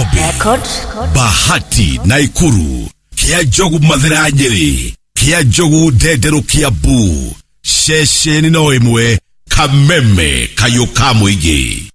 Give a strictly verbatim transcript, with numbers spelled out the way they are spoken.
Nairobi, Bahati, Naikuru, Kiajogu, Mathira, Nyeri, Kiajogu, Ndendero, Kiambu, Shesheni no imwe, Kameme, Kayuka Muigi.